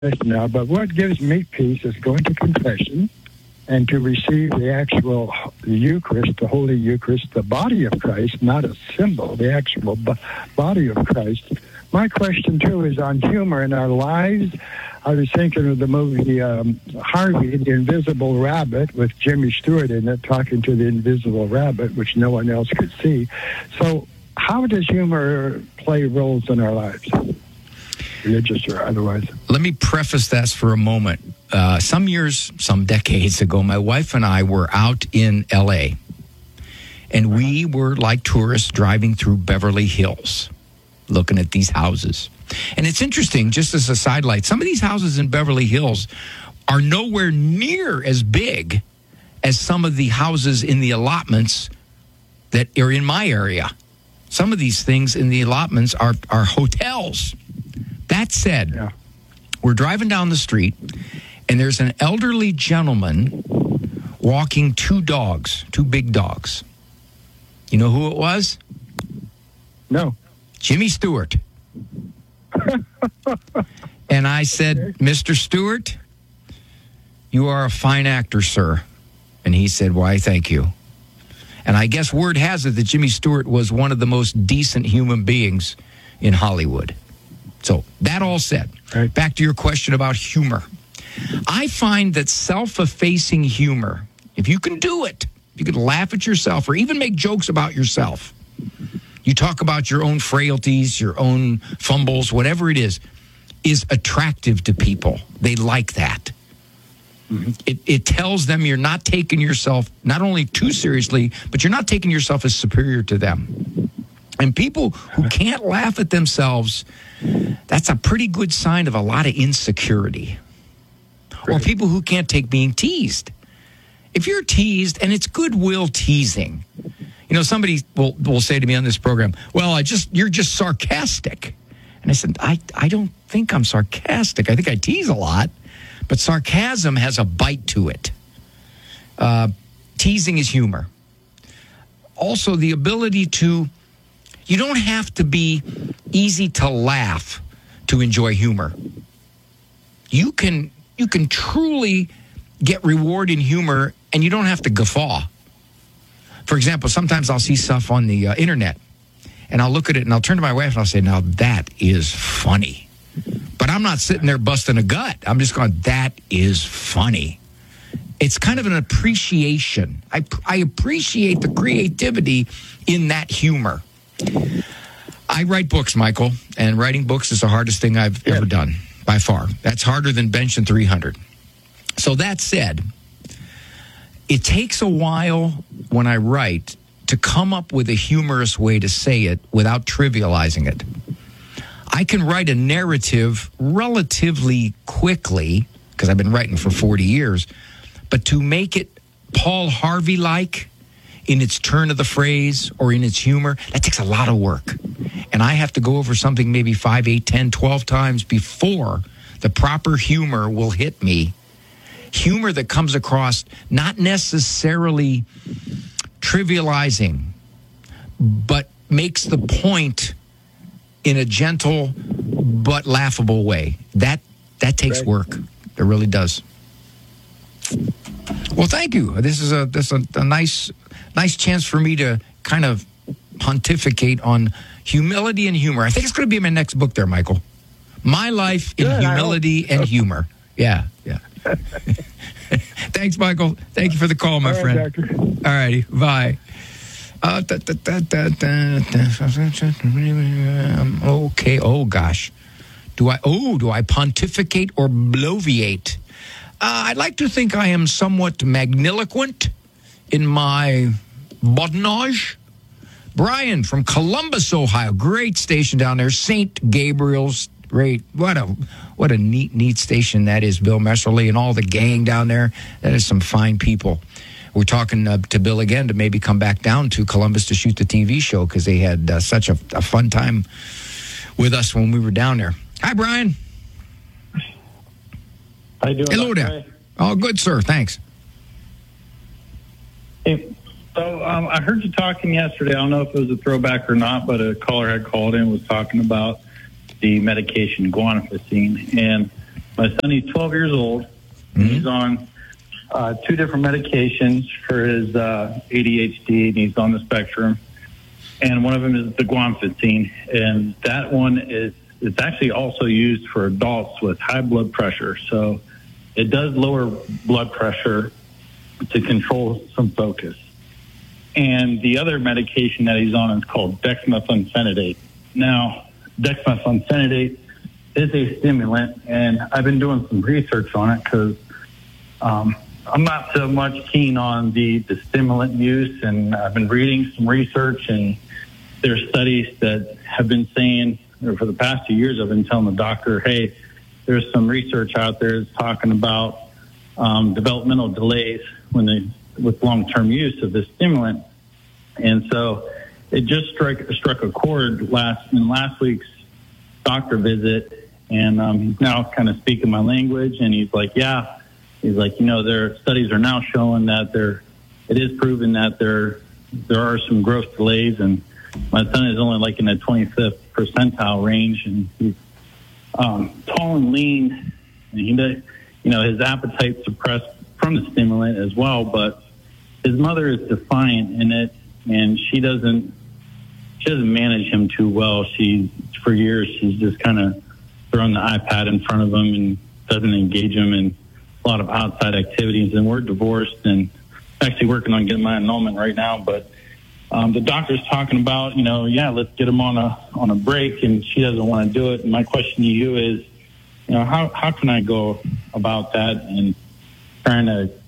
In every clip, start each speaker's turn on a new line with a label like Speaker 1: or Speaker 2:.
Speaker 1: now, but what gives me peace is going to confession and to receive the actual Eucharist, the Holy Eucharist, the body of Christ, not a symbol, the actual body of Christ. My question, too, is on humor in our lives. I was thinking of the movie Harvey, the Invisible Rabbit, with Jimmy Stewart in it, talking to the invisible rabbit, which no one else could see. So how does humor play roles in our lives, religious or otherwise?
Speaker 2: Let me preface this for a moment. Some decades ago, my wife and I were out in L.A., and we were like tourists driving through Beverly Hills, looking at these houses. And it's interesting, just as a sidelight, some of these houses in Beverly Hills are nowhere near as big as some of the houses in the allotments that are in my area. Some of these things in the allotments are hotels. That said, we're driving down the street, and there's an elderly gentleman walking two big dogs. You know who it was?
Speaker 1: No.
Speaker 2: Jimmy Stewart. And I said, Mr. Stewart, you are a fine actor, sir. And he said, why, thank you. And I guess word has it that Jimmy Stewart was one of the most decent human beings in Hollywood. So that all said, back to your question about humor. I find that self-effacing humor, if you can do it, you can laugh at yourself or even make jokes about yourself. You talk about your own frailties, your own fumbles, whatever it is attractive to people. They like that. Mm-hmm. It tells them you're not taking yourself not only too seriously, but you're not taking yourself as superior to them. And people who can't laugh at themselves, that's a pretty good sign of a lot of insecurity. Or people who can't take being teased. If you're teased, and it's goodwill teasing, you know, somebody will say to me on this program, well, you're just sarcastic. And I said, I don't think I'm sarcastic. I think I tease a lot, but sarcasm has a bite to it. Teasing is humor. Also, the ability you don't have to be easy to laugh to enjoy humor. You can truly get reward in humor, and you don't have to guffaw. For example, sometimes I'll see stuff on the internet, and I'll look at it, and I'll turn to my wife, and I'll say, now that is funny. But I'm not sitting there busting a gut. I'm just going, that is funny. It's kind of an appreciation. I appreciate the creativity in that humor. I write books, Michael, and writing books is the hardest thing I've ever done, by far. That's harder than benching 300. So that said, it takes a while when I write to come up with a humorous way to say it without trivializing it. I can write a narrative relatively quickly, because I've been writing for 40 years, but to make it Paul Harvey-like in its turn of the phrase or in its humor, that takes a lot of work. And I have to go over something maybe 5, 8, 10, 12 times before the proper humor will hit me. Humor that comes across not necessarily trivializing, but makes the point in a gentle but laughable way. That takes work. It really does. Well, thank you. This is a nice chance for me to kind of pontificate on humility and humor. I think it's going to be my next book there, Michael. My Life in Humility and Humor. Yeah. Thanks, Michael. Thank you for the call, my friend. Doctor. All righty. Bye. Okay. Oh, gosh. Do I pontificate or bloviate? I'd like to think I am somewhat magniloquent in my badinage. Brian from Columbus, Ohio. Great station down there. St. Gabriel's. Great. What a neat station that is, Bill Messerly and all the gang down there. That is some fine people. We're talking to Bill again to maybe come back down to Columbus to shoot the TV show because they had such a fun time with us when we were down there. Hi, Brian.
Speaker 3: How you doing?
Speaker 2: Hello there. Oh, good, sir. Thanks.
Speaker 3: Hey, so I heard you talking yesterday. I don't know if it was a throwback or not, but a caller had called in and was talking about the medication guanfacine. And My son, he's 12 years old.
Speaker 2: Mm-hmm.
Speaker 3: He's on 2 different medications for his ADHD, and he's on the spectrum. And one of them is the guanfacine, and that one it's actually also used for adults with high blood pressure. So it does lower blood pressure to control some focus. And the other medication that he's on is called dexmethylphenidate. Now, dexmethylphenidate is a stimulant, and I've been doing some research on it because I'm not so much keen on the stimulant use, and I've been reading some research, and there's studies that have been saying, or for the past 2 years, I've been telling the doctor, hey, there's some research out there that's talking about developmental delays with long-term use of this stimulant. And so it just struck a chord in last week's doctor visit, and he's now kind of speaking my language, and he's like, their studies are now showing that it is proven that there are some growth delays, and my son is only like in the 25th percentile range, and he's tall and lean, and he does, his appetite suppressed from the stimulant as well, but his mother is defiant in it, and she doesn't manage him too well. For years, she's just kind of thrown the iPad in front of him and doesn't engage him in a lot of outside activities. And we're divorced and actually working on getting my annulment right now. But the doctor's talking about, let's get him on a break, and she doesn't want to do it. And my question to you is, how can I go about that and trying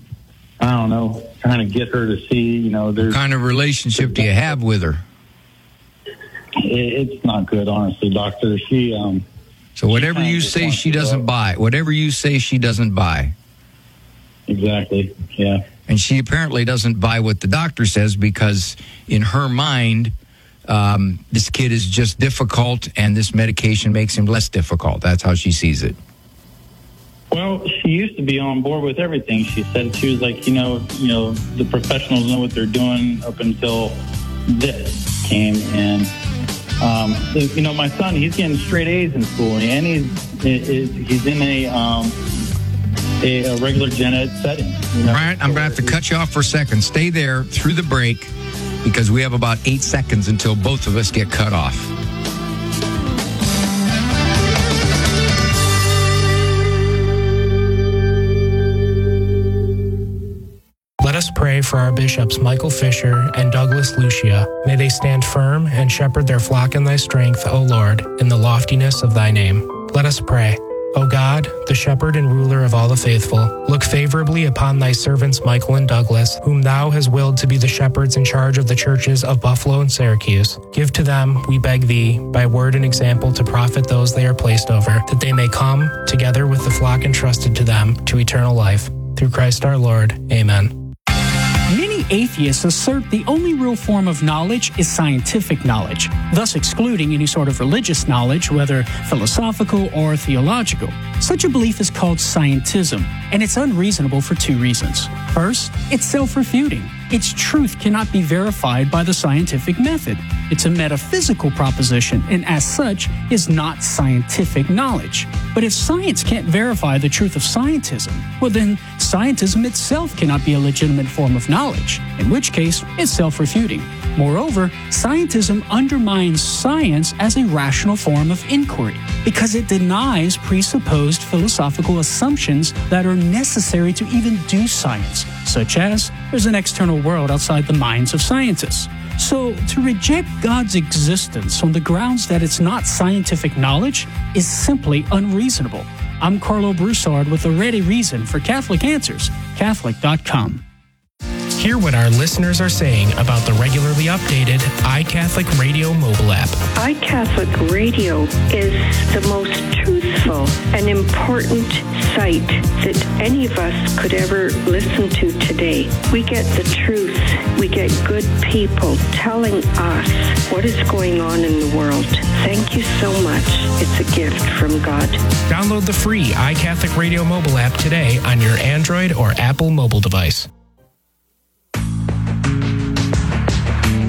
Speaker 3: to get her to see, there's... What
Speaker 2: kind of relationship do you have with her?
Speaker 3: It's not good, honestly, doctor.
Speaker 2: So whatever you say, she doesn't buy. Whatever you say, she doesn't buy.
Speaker 3: Exactly, yeah.
Speaker 2: And she apparently doesn't buy what the doctor says because in her mind, this kid is just difficult and this medication makes him less difficult. That's how she sees it.
Speaker 3: Well, she used to be on board with everything. She said she was like, the professionals know what they're doing up until this came. And, my son, he's getting straight A's in school, and he's in a regular gen ed setting.
Speaker 2: All right, I'm going to have to cut you off for a second. Stay there through the break because we have about 8 seconds until both of us get cut off.
Speaker 4: Let us pray for our bishops Michael Fisher and Douglas Lucia. May they stand firm and shepherd their flock in thy strength, O Lord, in the loftiness of thy name. Let us pray. O God, the shepherd and ruler of all the faithful, look favorably upon thy servants Michael and Douglas, whom thou hast willed to be the shepherds in charge of the churches of Buffalo and Syracuse. Give to them, we beg thee, by word and example to profit those they are placed over, that they may come, together with the flock entrusted to them, to eternal life. Through Christ our Lord. Amen.
Speaker 5: Many atheists assert the only real form of knowledge is scientific knowledge, thus excluding any sort of religious knowledge, whether philosophical or theological. Such a belief is called scientism, and it's unreasonable for 2 reasons. First, it's self-refuting. Its truth cannot be verified by the scientific method. It's a metaphysical proposition, and as such, is not scientific knowledge. But if science can't verify the truth of scientism, well then, scientism itself cannot be a legitimate form of knowledge, in which case, it's self-refuting. Moreover, scientism undermines science as a rational form of inquiry because it denies presupposed philosophical assumptions that are necessary to even do science, such as there's an external world outside the minds of scientists. So, to reject God's existence on the grounds that it's not scientific knowledge is simply unreasonable. I'm Carlo Broussard with a ready reason for Catholic Answers, Catholic.com.
Speaker 4: Hear what our listeners are saying about the regularly updated iCatholic Radio mobile app.
Speaker 6: iCatholic Radio is the most truthful and important site that any of us could ever listen to today. We get the truth. We get good people telling us what is going on in the world. Thank you so much. It's a gift from God.
Speaker 4: Download the free iCatholic Radio mobile app today on your Android or Apple mobile device.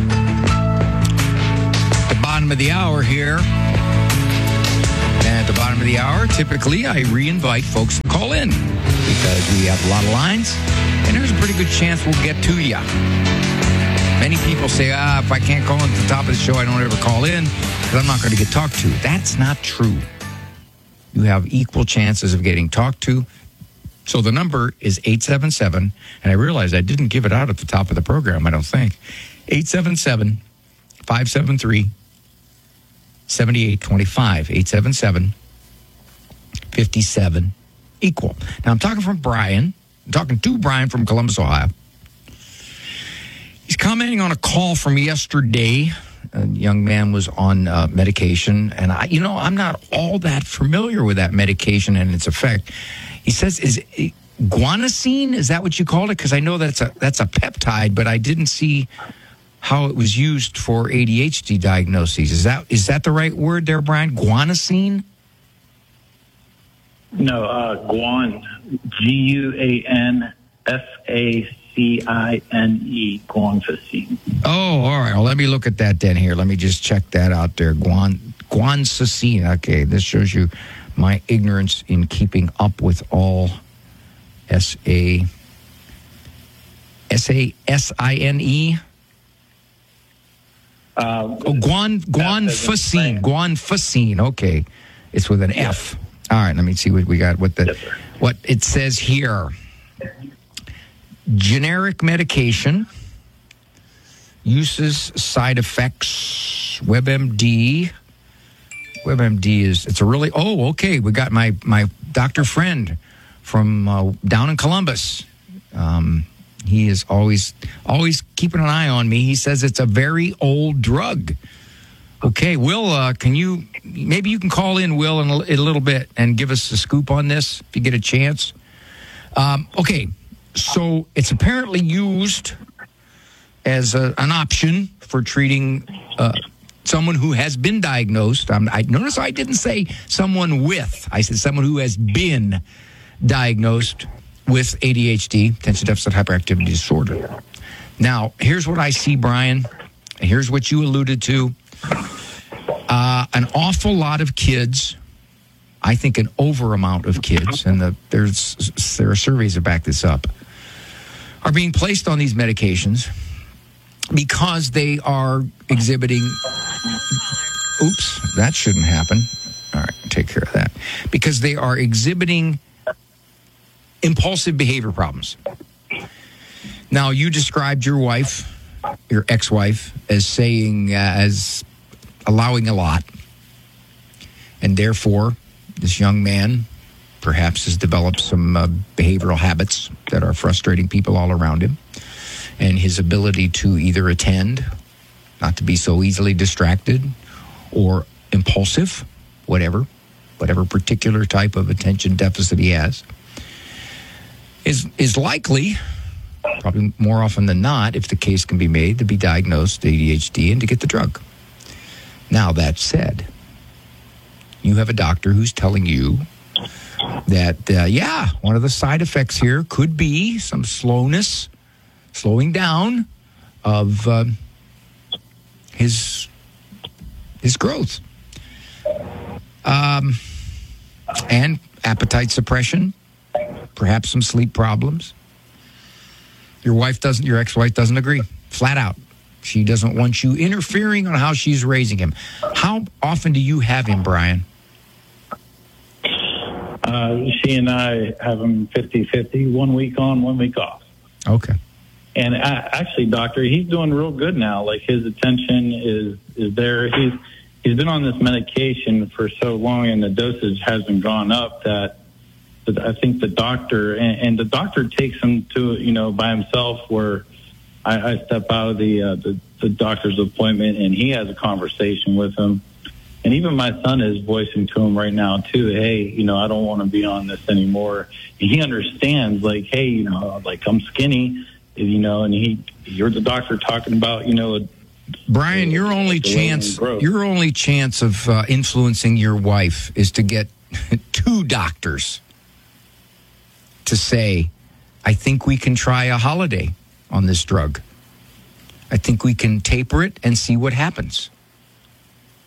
Speaker 2: Bottom of the hour here. And at the bottom bottom of the hour, typically I re-invite folks to call in because we have a lot of lines, and there's a pretty good chance we'll get to you. Many people say, if I can't call in at the top of the show, I don't ever call in because I'm not going to get talked to. That's not true. You have equal chances of getting talked to. So the number is 877, and I realized I didn't give it out at the top of the program, I don't think. 877-573-7825. 877-57-EQUAL. Now, I'm talking to Brian from Columbus, Ohio. He's commenting on a call from yesterday. A young man was on medication, and I'm not all that familiar with that medication and its effect. He says, is it guanosine? Is that what you called it? Because I know that's a peptide, but I didn't see how it was used for ADHD diagnoses. Is that the right word there, Brian? Guanosine?
Speaker 3: No, guan, Guanfacine, guanfacine.
Speaker 2: Oh, all right. Well, let me look at that then here. Let me just check that out there. Guanosine. Okay, this shows you my ignorance in keeping up with all S-A-S-I-N-E. Guanfacine. Guanfacine. Okay. It's with an F. All right, let me see what we got. What it says here. Generic medication. Uses, side effects. WebMD. WebMD it's a really, okay. We got my doctor friend from down in Columbus. He is always keeping an eye on me. He says it's a very old drug. Okay, Will, maybe you can call in, Will, in a little bit and give us a scoop on this if you get a chance. Okay, so it's apparently used as an option for treating someone who has been diagnosed. I notice I didn't say someone with. I said someone who has been diagnosed with ADHD, attention deficit hyperactivity disorder. Now, here's what I see, Brian. Here's what you alluded to. An awful lot of kids, I think an over amount of kids, and there are surveys that back this up, are being placed on these medications because they are exhibiting... Oops, that shouldn't happen. All right, take care of that. Because they are exhibiting impulsive behavior problems. Now, you described your wife, your ex-wife, as saying, as allowing a lot. And therefore, this young man perhaps has developed some behavioral habits that are frustrating people all around him. And his ability to either attend, not to be so easily distracted, or impulsive, whatever particular type of attention deficit he has, is likely, probably more often than not, if the case can be made, to be diagnosed ADHD and to get the drug. Now, that said, you have a doctor who's telling you that, one of the side effects here could be some slowing down of his growth. And appetite suppression, perhaps some sleep problems. Your ex-wife doesn't agree, flat out. She doesn't want you interfering on how she's raising him. How often do you have him, Brian?
Speaker 3: She and I have him 50-50, 1 week on, 1 week off.
Speaker 2: Okay.
Speaker 3: And actually, doctor, he's doing real good now. Like, his attention is there. He's been on this medication for so long, and the dosage hasn't gone up that I think the doctor, and the doctor takes him to, by himself, where I step out of the doctor's appointment and he has a conversation with him. And even my son is voicing to him right now, too, hey, I don't want to be on this anymore. And he understands, like, hey, like, I'm skinny, and you're the doctor talking about,
Speaker 2: Brian, your only chance of influencing your wife is to get two doctors to say, I think we can try a holiday on this drug. I think we can taper it and see what happens.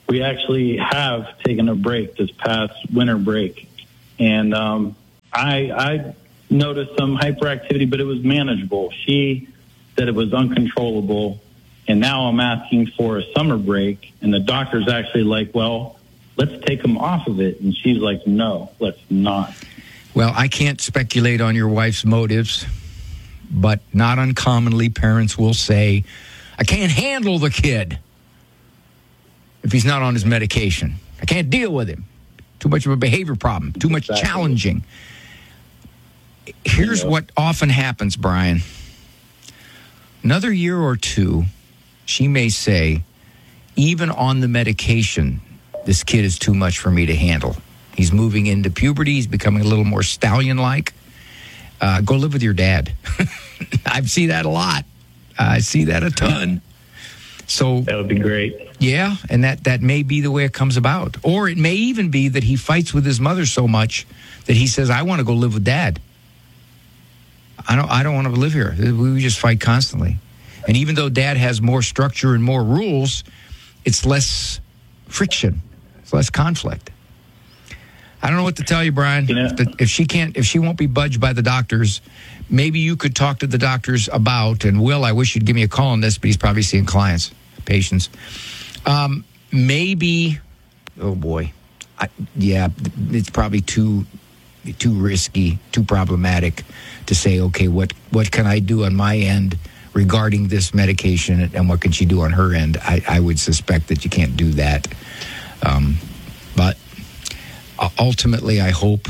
Speaker 3: we actually have taken a break this past winter break. And I noticed some hyperactivity, but it was manageable. She said it was uncontrollable. And now I'm asking for a summer break. And the doctor's actually like, well, let's take them off of it. And she's like, no, let's not.
Speaker 2: Well, I can't speculate on your wife's motives, but not uncommonly parents will say, I can't handle the kid if he's not on his medication. I can't deal with him. Too much of a behavior problem, too much challenging. Here's what often happens, Brian. Another year or two, she may say, even on the medication, this kid is too much for me to handle. He's moving into puberty. He's becoming a little more stallion-like. Go live with your dad. I see that a lot. I see that a ton. So
Speaker 3: that would be great.
Speaker 2: Yeah, and that may be the way it comes about. Or it may even be that he fights with his mother so much that he says, I want to go live with Dad. I don't want to live here. We just fight constantly. And even though Dad has more structure and more rules, it's less friction. It's less conflict. I don't know what to tell you, Brian. If she won't be budged by the doctors, maybe you could talk to the doctors about, and Will, I wish you'd give me a call on this, but he's probably seeing clients, patients. Maybe, oh boy, it's probably too risky, too problematic to say, okay, what can I do on my end regarding this medication, and what can she do on her end? I would suspect that you can't do that. But ultimately, I hope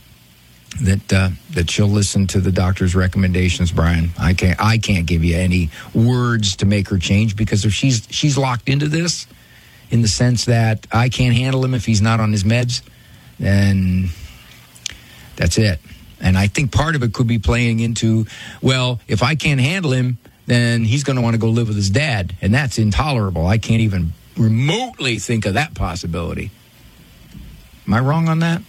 Speaker 2: that she'll listen to the doctor's recommendations, Brian. I can't give you any words to make her change, because if she's locked into this, in the sense that I can't handle him if he's not on his meds, then that's it. And I think part of it could be playing into, well, if I can't handle him, then he's going to want to go live with his dad, and that's intolerable. I can't even remotely think of that possibility. Am I wrong on that?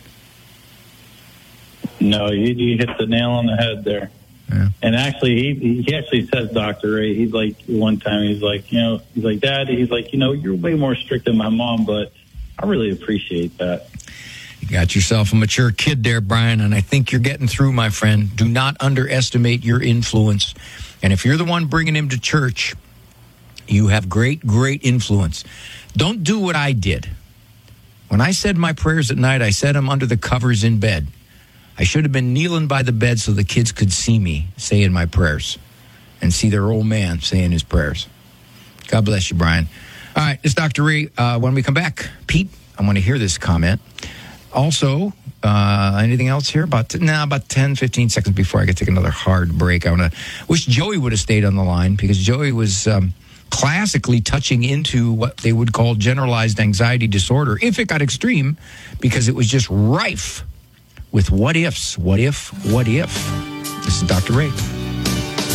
Speaker 3: No, you hit the nail on the head there. Yeah. And actually, he actually says, Dr. Ray, he's like, one time, he's like, Dad, he's like, you're way more strict than my mom, but I really appreciate that.
Speaker 2: You got yourself a mature kid there, Brian, and I think you're getting through, my friend. Do not underestimate your influence. And if you're the one bringing him to church, you have great, great influence. Don't do what I did. When I said my prayers at night, I said them under the covers in bed. I should have been kneeling by the bed so the kids could see me saying my prayers and see their old man saying his prayers. God bless you, Brian. All right, it's Dr. Ray. When we come back, Pete, I want to hear this comment. Also, anything else here? About 10, 15 seconds before I get to take another hard break. I want to wish Joey would have stayed on the line, because Joey was classically touching into what they would call generalized anxiety disorder, if it got extreme, because it was just rife with what ifs. What if? What if? This is Dr. Ray.